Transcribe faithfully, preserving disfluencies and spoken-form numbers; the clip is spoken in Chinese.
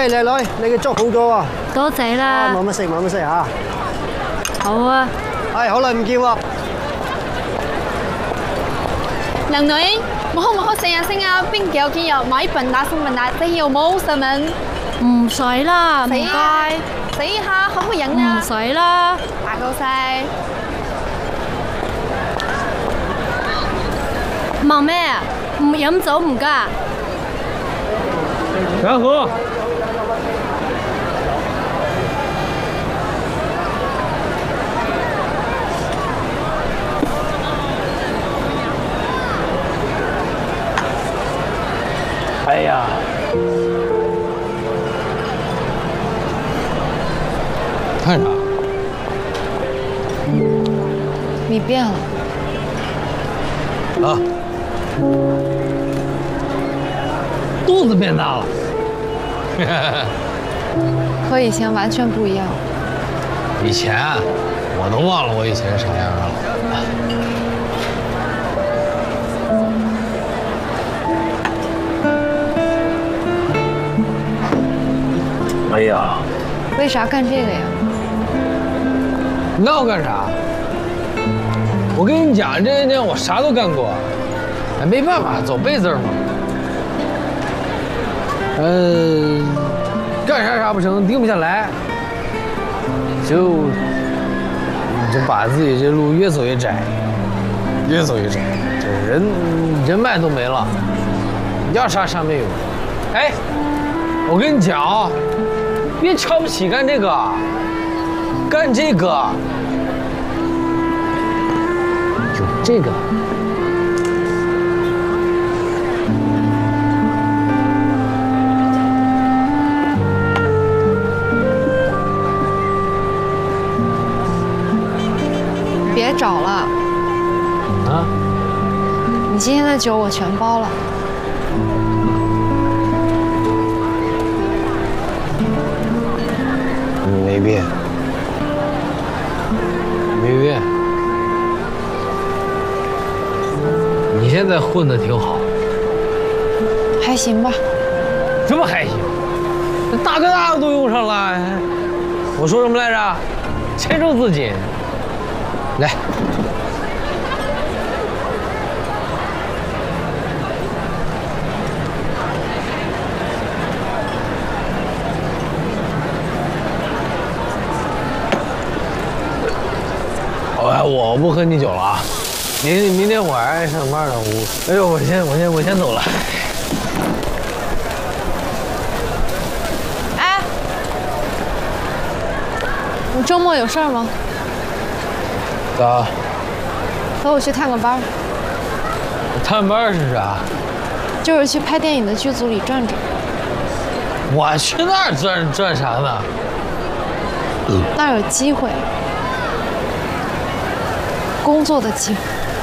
喂，靚女，你嘅粥好咗啊！ 多謝啦。 冇乜食，冇乜食嚇。 好啊。 係，好耐唔見喎。 靚女，我可唔可以成日升啊？邊幾有幾日買笨打送笨打，即有冇新聞？ 唔使啦，唔該。 死下可唔可以飲啊？ 唔使啦。 大夠晒。 忙咩啊？唔飲酒唔㗎？ 全喝。哎呀！看啥？ 你变了。 啊！肚子变大了。 和以前完全不一样。 以前我都忘了我以前啥样了。哎呀！ 为啥干这个呀？ 那我干啥？我跟你讲，这些年我啥都干过，哎，没办法，走背字嘛。嗯、呃，干啥啥不成，定不下来，就就把自己这路越走越窄，越走越窄，这人人脉都没了，要啥啥没有。哎，我跟你讲啊，别瞧不起干这个，干这个有这个。 别找了， 啊！ 你今天的酒我全包了。 没变，没变。你现在混得挺好， 还行吧。 这么还行？这大哥大都用上了。我说什么来着？前程似锦。来。哎，我不喝你酒了啊！明明天我还上班呢，我哎呦，我先我先我先走了。 哎，你周末有事儿吗？ 咋？ 和我去探个班。 探班是啥？ 就是去拍电影的剧组里转转。 我去那儿转转啥呢？ 那儿有机会，工作的机会。